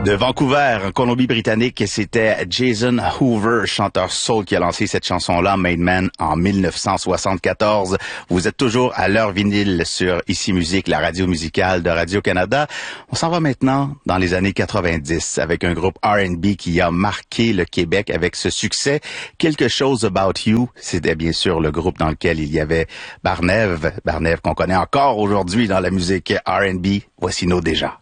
De Vancouver, en Colombie-Britannique, c'était Jason Hoover, chanteur soul, qui a lancé cette chanson-là, Made Man, en 1974. Vous êtes toujours à l'heure vinyle sur Ici Musique, la radio musicale de Radio-Canada. On s'en va maintenant dans les années 90 avec un groupe R&B qui a marqué le Québec avec ce succès. Quelque chose About You, c'était bien sûr le groupe dans lequel il y avait Barnève qu'on connaît encore aujourd'hui dans la musique R&B. Voici nos déjà.